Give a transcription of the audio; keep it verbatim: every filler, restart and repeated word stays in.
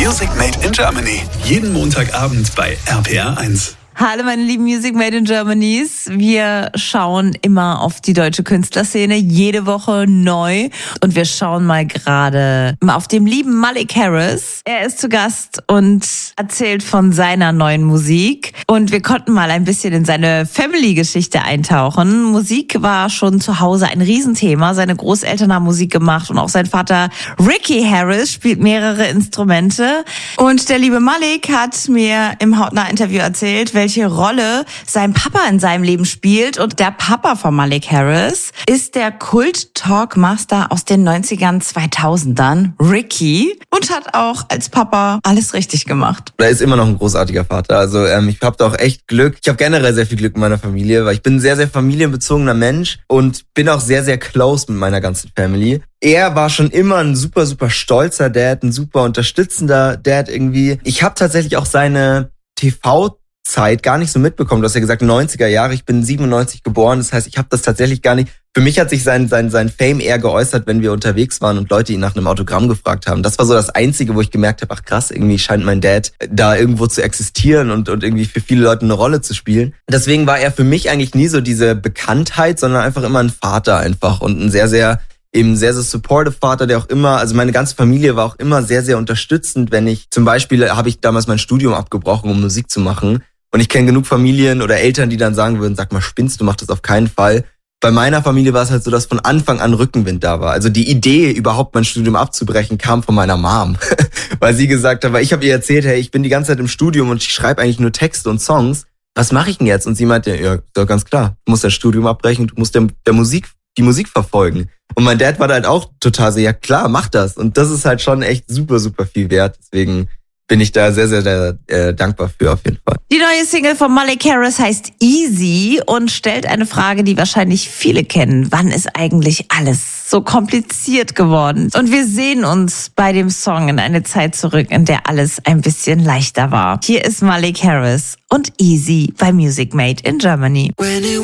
Music Made in Germany. Jeden Montagabend bei R P R eins. Hallo meine lieben Music Made in Germanys. Wir schauen immer auf die deutsche Künstlerszene, jede Woche neu. Und wir schauen mal gerade auf den lieben Malik Harris. Er ist zu Gast und erzählt von seiner neuen Musik. Und wir konnten mal ein bisschen in seine Family-Geschichte eintauchen. Musik war schon zu Hause ein Riesenthema. Seine Großeltern haben Musik gemacht und auch sein Vater Ricky Harris spielt mehrere Instrumente. Und der liebe Malik hat mir im Hautnah-Interview erzählt, welche Rolle sein Papa in seinem Leben spielt. Und der Papa von Malik Harris ist der Kult-Talk-Master aus den neunzigern, zweitausendern, Ricky, und hat auch als Papa alles richtig gemacht. Er ist immer noch ein großartiger Vater. Also ähm, ich habe da auch echt Glück. Ich habe generell sehr viel Glück in meiner Familie, weil ich bin ein sehr, sehr familienbezogener Mensch und bin auch sehr, sehr close mit meiner ganzen Family. Er war schon immer ein super, super stolzer Dad, ein super unterstützender Dad irgendwie. Ich habe tatsächlich auch seine T V- Zeit gar nicht so mitbekommen. Du hast ja gesagt neunziger Jahre, ich bin siebenundneunzig geboren, das heißt, ich habe das tatsächlich gar nicht. Für mich hat sich sein sein sein Fame eher geäußert, wenn wir unterwegs waren und Leute ihn nach einem Autogramm gefragt haben. Das war so das Einzige, wo ich gemerkt habe, ach krass, irgendwie scheint mein Dad da irgendwo zu existieren und und irgendwie für viele Leute eine Rolle zu spielen. Deswegen war er für mich eigentlich nie so diese Bekanntheit, sondern einfach immer ein Vater einfach und ein sehr, sehr eben sehr, sehr supportive Vater, der auch immer, also meine ganze Familie war auch immer sehr, sehr unterstützend, wenn ich, zum Beispiel habe ich damals mein Studium abgebrochen, um Musik zu machen. Und ich kenne genug Familien oder Eltern, die dann sagen würden, sag mal, spinnst du, mach das auf keinen Fall. Bei meiner Familie war es halt so, dass von Anfang an Rückenwind da war. Also die Idee, überhaupt mein Studium abzubrechen, kam von meiner Mom. Weil sie gesagt hat, weil ich habe ihr erzählt, hey, ich bin die ganze Zeit im Studium und ich schreibe eigentlich nur Texte und Songs. Was mache ich denn jetzt? Und sie meinte, ja, doch ganz klar, du musst das Studium abbrechen, du musst der, der Musik, die Musik verfolgen. Und mein Dad war halt auch total so, ja klar, mach das. Und das ist halt schon echt super, super viel wert. Deswegen bin ich da sehr, sehr, sehr äh, dankbar für auf jeden Fall. Die neue Single von Malik Harris heißt Easy und stellt eine Frage, die wahrscheinlich viele kennen. Wann ist eigentlich alles so kompliziert geworden? Und wir sehen uns bei dem Song in eine Zeit zurück, in der alles ein bisschen leichter war. Hier ist Malik Harris und Easy bei Music Made in Germany.